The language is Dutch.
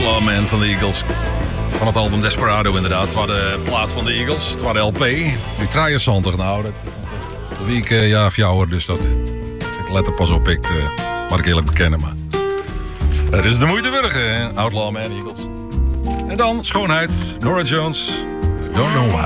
Outlaw Man van de Eagles. Van het album Desperado inderdaad. Het was de plaat van de Eagles. Het was de LP. Nu 73. Nou, dat is een week ja of jouwer. Dus dat... Ik let er pas op. Mag ik eerlijk bekennen. Maar het is de moeite waard. Outlaw Man, Eagles. En dan schoonheid. Norah Jones. Don't know why.